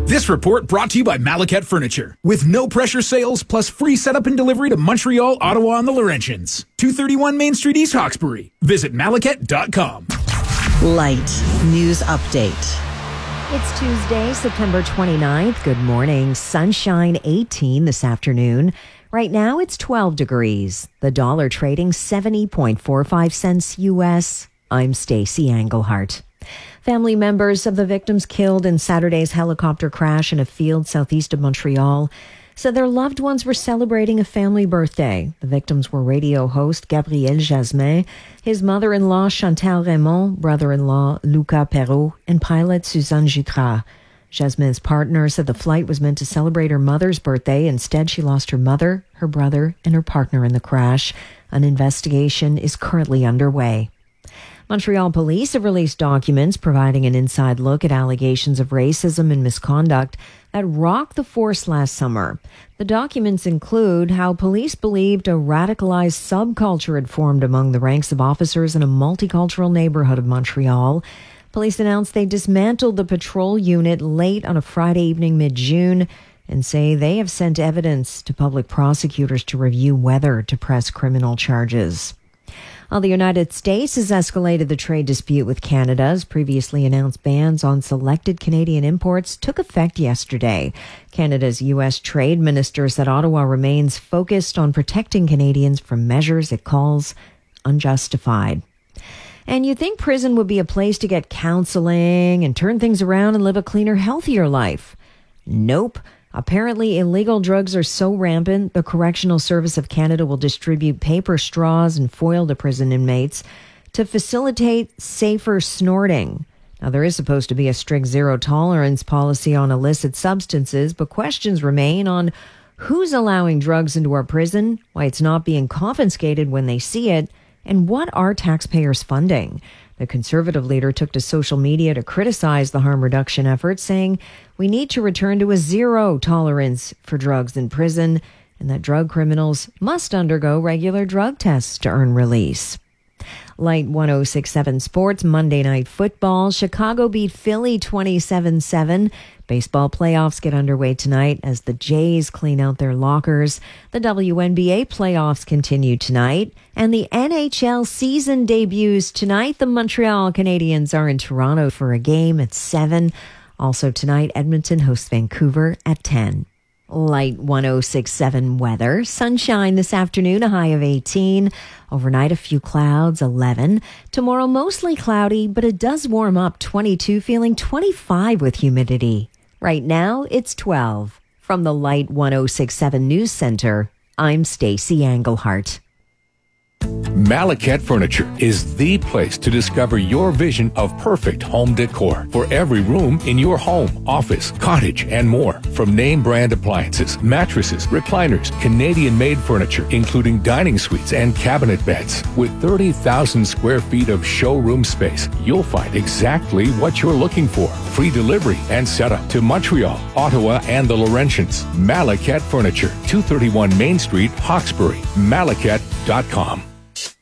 This report brought to you by Malacat Furniture. With no pressure sales plus free setup and delivery to Montreal, Ottawa, and the Laurentians. 231 Main Street, East Hawkesbury. Visit Malacat.com. Light News Update. It's Tuesday, September 29th. Good morning. Sunshine 18 this afternoon. Right now it's 12 degrees. The dollar trading 70.45 cents U.S. I'm Stacey Englehart. Family members of the victims killed in Saturday's helicopter crash in a field southeast of Montreal said their loved ones were celebrating a family birthday. The victims were radio host Gabriel Jasmin, his mother-in-law Chantal Raymond, brother-in-law Luca Perrault, and pilot Suzanne Jutras. Jasmin's partner said the flight was meant to celebrate her mother's birthday. Instead, she lost her mother, her brother, and her partner in the crash. An investigation is currently underway. Montreal police have released documents providing an inside look at allegations of racism and misconduct that rocked the force last summer. The documents include how police believed a radicalized subculture had formed among the ranks of officers in a multicultural neighborhood of Montreal. Police announced they dismantled the patrol unit late on a Friday evening mid-June and say they have sent evidence to public prosecutors to review whether to press criminal charges. While the United States has escalated the trade dispute with Canada, as previously announced bans on selected Canadian imports took effect yesterday. Canada's U.S. Trade Minister said Ottawa remains focused on protecting Canadians from measures it calls unjustified. And you'd think prison would be a place to get counseling and turn things around and live a cleaner, healthier life. Nope. Apparently, illegal drugs are so rampant, the Correctional Service of Canada will distribute paper straws and foil to prison inmates to facilitate safer snorting. Now, there is supposed to be a strict zero-tolerance policy on illicit substances, but questions remain on who's allowing drugs into our prison, why it's not being confiscated when they see it, and what are taxpayers funding. The Conservative leader took to social media to criticize the harm reduction efforts, saying we need to return to a zero tolerance for drugs in prison and that drug criminals must undergo regular drug tests to earn release. Light 106.7 Sports, Monday Night Football. Chicago beat Philly 27-7. Baseball playoffs get underway tonight as the Jays clean out their lockers. The WNBA playoffs continue tonight. And the NHL season debuts tonight. The Montreal Canadiens are in Toronto for a game at 7. Also tonight, Edmonton hosts Vancouver at 10. Light 106.7 weather. Sunshine this afternoon, a high of 18. Overnight, a few clouds, 11. Tomorrow, mostly cloudy, but it does warm up, 22, feeling 25 with humidity. Right now, it's 12. From the Light 106.7 News Center, I'm Stacey Englehart. Malacat Furniture is the place to discover your vision of perfect home decor for every room in your home, office, cottage, and more. From name brand appliances, mattresses, recliners, Canadian-made furniture, including dining suites and cabinet beds. With 30,000 square feet of showroom space, you'll find exactly what you're looking for. Free delivery and setup to Montreal, Ottawa, and the Laurentians. Malacat Furniture, 231 Main Street, Hawkesbury. Malacat.com.